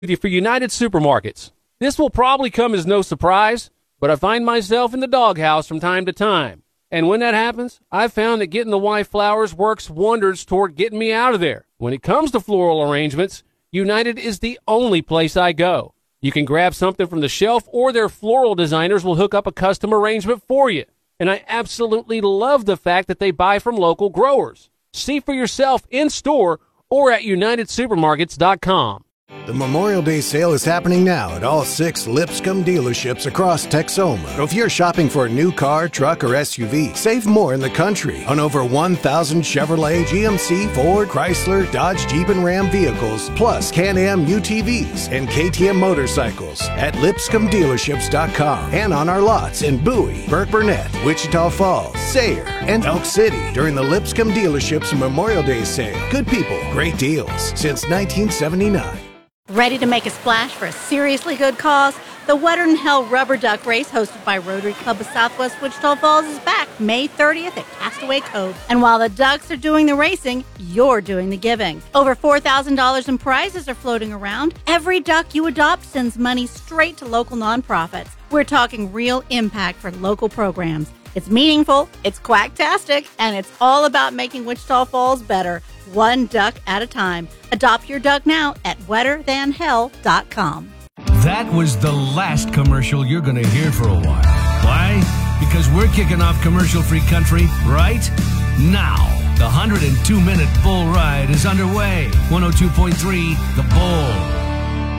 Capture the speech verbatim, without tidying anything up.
with you for United Supermarkets. This will probably come as no surprise, but I find myself in the doghouse from time to time. And when that happens, I've found that getting the wife flowers works wonders toward getting me out of there. When it comes to floral arrangements, United is the only place I go. You can grab something from the shelf, or their floral designers will hook up a custom arrangement for you. And I absolutely love the fact that they buy from local growers. See for yourself in store or at united supermarkets dot com. The Memorial Day sale is happening now at all six Lipscomb dealerships across Texoma. So if you're shopping for a new car, truck, or S U V, save more in the country on over one thousand Chevrolet, G M C, Ford, Chrysler, Dodge, Jeep, and Ram vehicles, plus Can-Am U T Vs and K T M motorcycles at lipscomb dealerships dot com and on our lots in Bowie, Burke Burnett, Wichita Falls, Sayre, and Elk City during the Lipscomb dealerships Memorial Day sale. Good people, great deals since nineteen seventy-nine. Ready to make a splash for a seriously good cause? The Wetter Than Hell Rubber Duck Race, hosted by Rotary Club of Southwest Wichita Falls, is back May thirtieth at Castaway Cove. And while the ducks are doing the racing, you're doing the giving. Over four thousand dollars in prizes are floating around. Every duck you adopt sends money straight to local nonprofits. We're talking real impact for local programs. It's meaningful, it's quacktastic, and it's all about making Wichita Falls better, one duck at a time. Adopt your duck now at wetter than hell dot com. That was the last commercial you're going to hear for a while. Why? Because we're kicking off commercial-free country right now. The one hundred two minute bull ride is underway. one oh two point three The Bull.